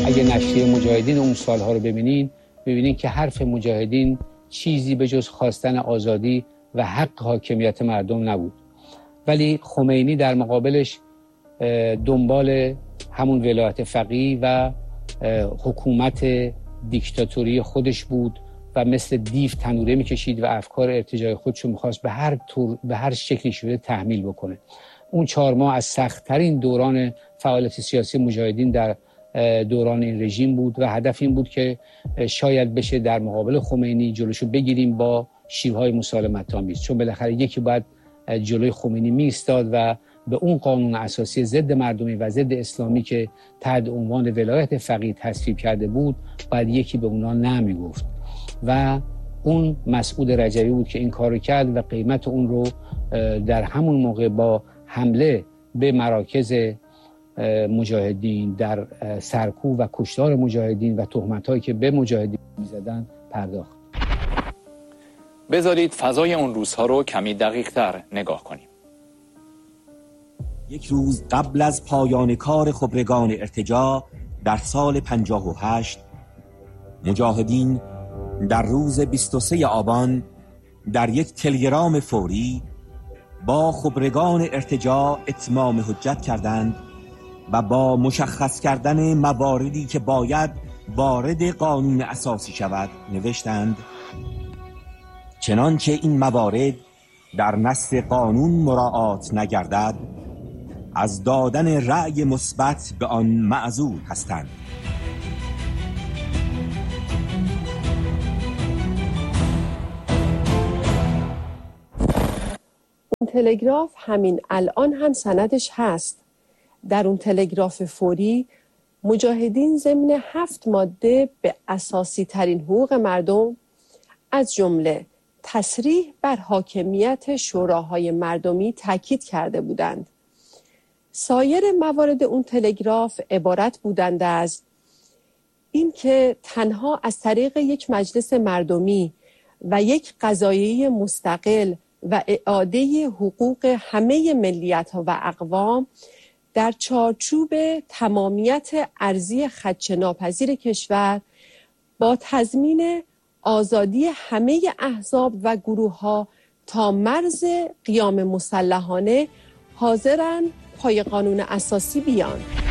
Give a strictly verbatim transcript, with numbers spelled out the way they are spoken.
اگه نشریه مجاهدین اون سالها رو ببینین، ببینین که حرف مجاهدین چیزی به جز خواستن آزادی و حق حاکمیت مردم نبود. ولی خمینی در مقابلش دنبال همون ولایت فقیه و حکومت دیکتاتوری خودش بود و مثل دیو تنوره میکشید و افکار ارتجاعی خودش رو میخواست به هر طور به هر شکلی شده تحمیل بکنه. اون چهار ماه از سخت‌ترین دوران فعالیت سیاسی مجاهدین در دوران این رژیم بود و هدف این بود که شاید بشه در مقابل خمینی جلوشو بگیریم با شیوه‌های مسالمت‌آمیز، چون بالاخره یکی باید جلوی خمینی می‌ایستاد و به اون قانون اساسی ضد مردمی و ضد اسلامی که تحت عنوان ولایت فقیه تصویب کرده بود باید یکی به اونا نمیگفت و اون مسعود رجوی بود که این کارو کرد و قیمت اون رو در همون موقع با حمله به مراکز مجاهدین در سرکوب و کشتار مجاهدین و تهمت‌هایی که به مجاهدین می‌زدن پرداخت. بذارید فضای اون روزها رو کمی دقیق‌تر نگاه کنیم. یک روز قبل از پایان کار خبرگان ارتجاع در سال پنجاه و هشت، مجاهدین در روز بیست و سوم آبان در یک تلگرام فوری با خبرگان ارتجاع اتمام حجت کردند و با مشخص کردن مواردی که باید وارد قانون اساسی شود نوشتند: چنانچه این موارد در نص قانون مراعات نگردد، از دادن رأی مثبت به آن معزول هستند. اون تلگراف همین الان هم سندش هست. در اون تلگراف فوری مجاهدین ضمن هفت ماده به اساسی ترین حقوق مردم از جمله تصریح بر حاکمیت شوراهای مردمی تاکید کرده بودند. سایر موارد اون تلگراف عبارت بودند از این که تنها از طریق یک مجلس مردمی و یک قضاییه مستقل و اعاده حقوق همه ملیت‌ها و اقوام در چارچوب تمامیت ارضی خدشه ناپذیر کشور با تضمین آزادی همه احزاب و گروه‌ها تا مرز قیام مسلحانه حاضرند پای قانون اساسی بیان.